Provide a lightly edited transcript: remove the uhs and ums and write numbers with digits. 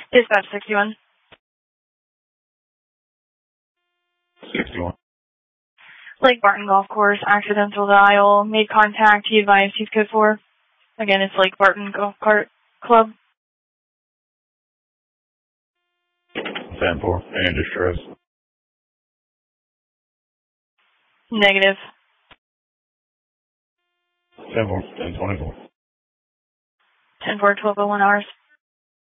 Dispatch 61. 61. Lake Barton Golf Course, accidental dial, made contact, he advised he's code 4. Again, it's Lake Barton Golf Cart Club. 10-4, and distress. Negative. 10-4, 10-24. 10-4, 12:01 hours.